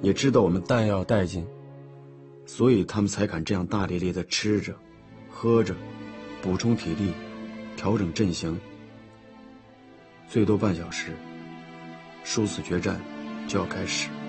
也知道我们弹药殆尽，所以他们才敢这样大咧咧地吃着、喝着，补充体力，调整阵型。最多半小时，殊死决战就要开始。